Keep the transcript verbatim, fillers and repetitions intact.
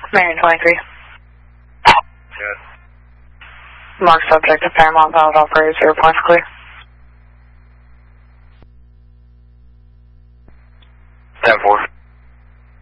Marion twenty-three. Good. Mark subject to Paramount, valid operator, zero points clear. ten four.